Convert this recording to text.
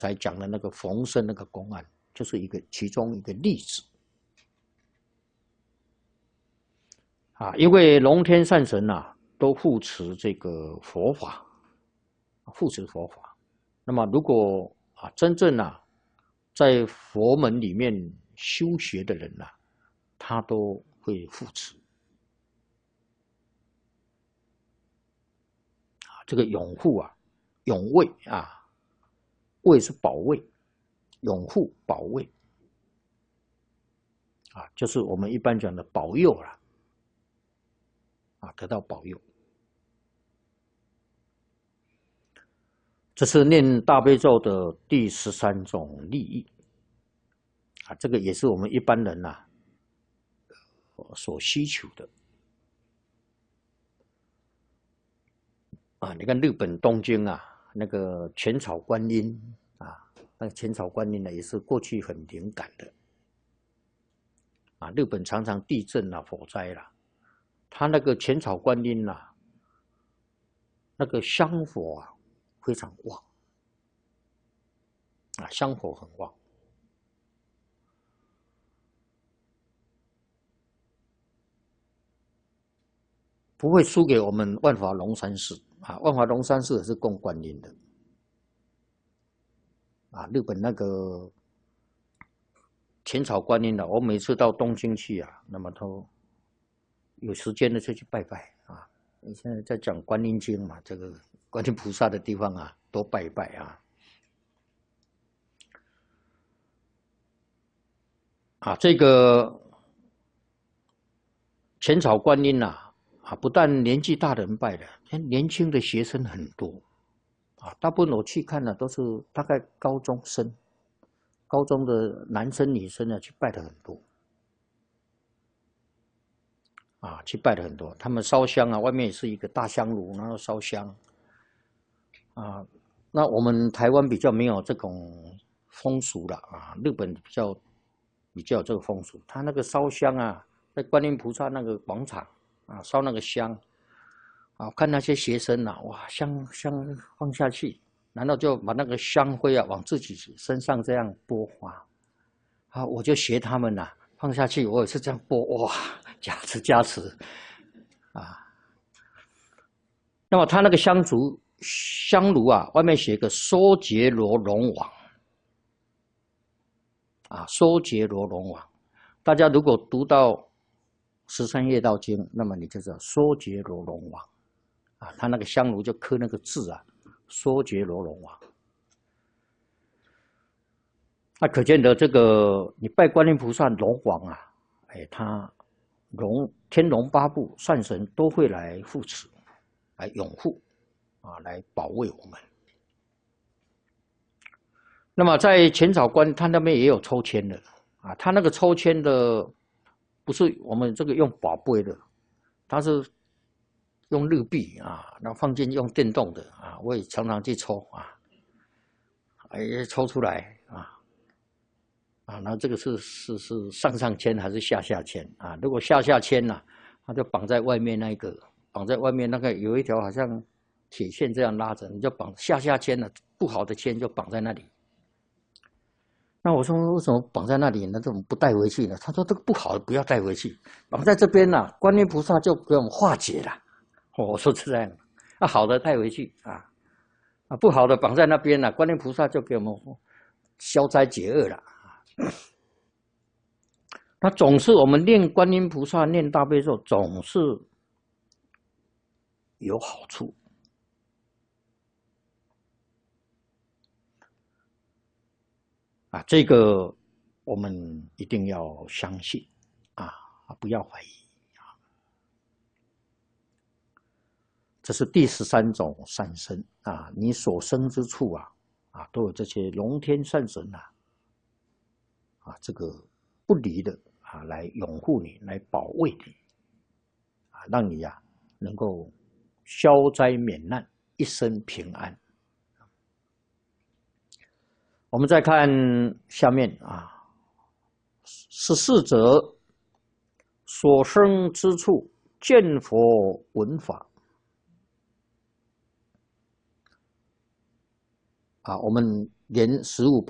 才讲的那个逢生那个公案，就是其中一个例子。因为龙天善神都护持这个佛法，护持佛法。那么如果真正在佛门里面修学的人他都会护持。这个拥护拥卫卫是保卫，拥护保卫就是我们一般讲的保佑得到保佑。这是念大悲咒的第13种利益这个也是我们一般人所需求的你看日本东京那个浅草观音那个浅草观音呢，也是过去很灵感的日本常常地震火灾它那个浅草观音那个香火非常旺香火很旺。不会输给我们万华龙山寺万华龙山寺也是供观音的日本那个浅草观音我每次到东京去那么都有时间的就去拜拜你现在在讲观音经嘛，这个观音菩萨的地方多拜一拜这个浅草观音不但年纪大的人拜的，年轻的学生很多大部分我去看都是大概高中生，高中的男生女生去拜的很多去拜的很多。他们烧香外面也是一个大香炉，然后烧香那我们台湾比较没有这种风俗了日本比较有这个风俗。他那个烧香在观音菩萨那个广场烧那个香看那些学生哇，香放下去，然后就把那个香灰往自己身上这样拨我就学他们放下去，我也是这样拨，哇，加持那么他那个香炉外面写个娑竭罗龙王娑竭罗龙王。大家如果读到13夜道经，那么你就知道娑竭罗龙王他那个香炉就刻那个字娑竭罗龙王。那可见得这个你拜观音菩萨龙王他天龙八部善神都会来护持，来拥护来保卫我们。那么在浅草观，他那边也有抽签的他那个抽签的不是我们这个用宝贝的，他是用日币然后放进用电动的我也常常去抽抽出来然后这个是上签还是下签如果下签它就绑在外面那个，绑在外面那个有一条好像铁线这样拉着，你就绑下签不好的签就绑在那里。那我说为什么绑在那里呢？怎么不带回去呢？他说这个不好的不要带回去，绑在这边观音菩萨就给我们化解了。我说是这样，好的带回去不好的绑在那边观音菩萨就给我们消灾解厄了。那总是我们念观音菩萨念大悲咒总是有好处这个我们一定要相信不要怀疑这是第13种善生你所生之处都有这些龙天善神这个不离的来拥护你，来保卫你让你能够消灾免难，一生平安。我们再看下面14则所生之处见佛闻法。 啊，我们连15